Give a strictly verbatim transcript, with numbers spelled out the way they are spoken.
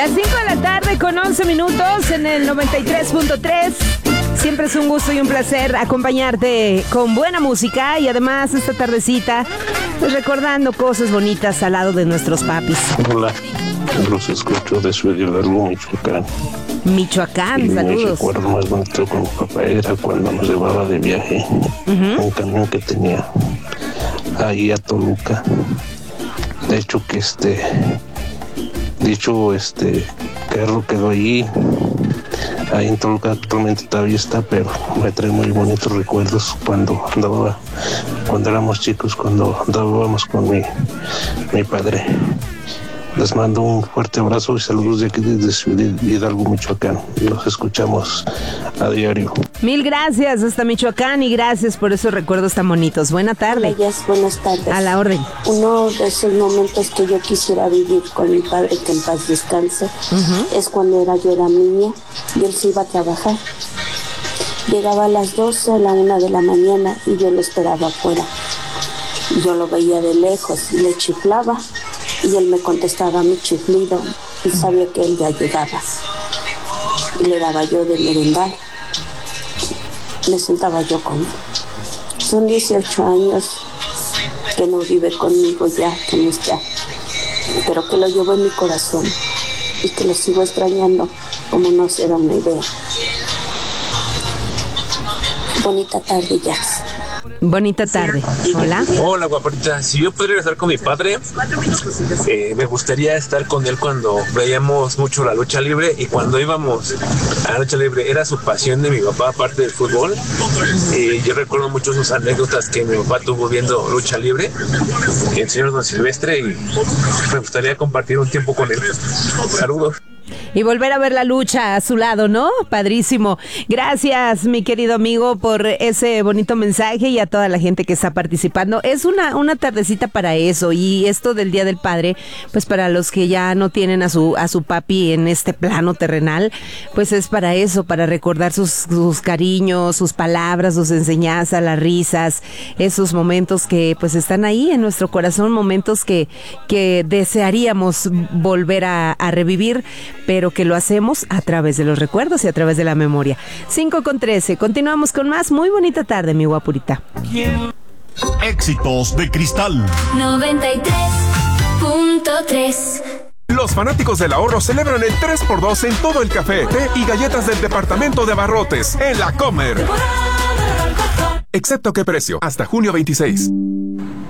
Las cinco de la tarde con once minutos en el noventa y tres punto tres. Siempre es un gusto y un placer acompañarte con buena música y además esta tardecita pues recordando cosas bonitas al lado de nuestros papis. Hola, los escucho de Ciudad Hidalgo, Michoacán. Michoacán, y saludos. Mi recuerdo más bonito con mi papá era cuando nos llevaba de viaje, uh-huh. un camión que tenía ahí a Toluca. De hecho que este, dicho este carro quedó ahí, ahí en Toluca actualmente todavía está, pero me trae muy bonitos recuerdos cuando andaba, cuando éramos chicos, cuando andábamos con mi, mi padre. Les mando un fuerte abrazo y saludos de aquí desde Ciudad Hidalgo, Michoacán. Los escuchamos a diario. Mil gracias hasta Michoacán y gracias por esos recuerdos tan bonitos. Buena tarde. Hola, Jess, buenas tardes. A la orden. Uno de esos momentos que yo quisiera vivir con mi padre, que en paz descanse, uh-huh. es cuando era, yo era niña y él se iba a trabajar. Llegaba a las doce, a la una de la mañana y yo lo esperaba afuera. Yo lo veía de lejos y le chiflaba. Y él me contestaba mi chiflido y sabía que él ya llegaba. Y le daba yo de merendar. Me sentaba yo con él. Son dieciocho años que no vive conmigo ya, que no está. Pero que lo llevo en mi corazón y que lo sigo extrañando como no se da una idea. Bonita tarde, Jazz. Bonita tarde. Hola. Hola, guaparita. Si yo pudiera estar con mi padre, eh, me gustaría estar con él cuando veíamos mucho la lucha libre y cuando íbamos a la lucha libre era su pasión de mi papá, aparte del fútbol. Y yo recuerdo mucho sus anécdotas que mi papá tuvo viendo lucha libre, el señor Don Silvestre, y me gustaría compartir un tiempo con él. Saludos. Y volver a ver la lucha a su lado, ¿no? Padrísimo. Gracias, mi querido amigo, por ese bonito mensaje y a toda la gente que está participando. Es una, una tardecita para eso y esto del Día del Padre, pues para los que ya no tienen a su, a su papi en este plano terrenal, pues es para eso, para recordar sus, sus cariños, sus palabras, sus enseñanzas, las risas, esos momentos que pues están ahí en nuestro corazón, momentos que, que desearíamos volver a, a revivir, pero que lo hacemos a través de los recuerdos y a través de la memoria. cinco con trece, continuamos con más. Muy bonita tarde, mi guapurita. Éxitos de Cristal noventa y tres punto tres. Los fanáticos del ahorro celebran el tres por dos en todo el café, té y galletas del departamento de abarrotes en La Comer. Excepto qué precio, hasta junio veintiséis.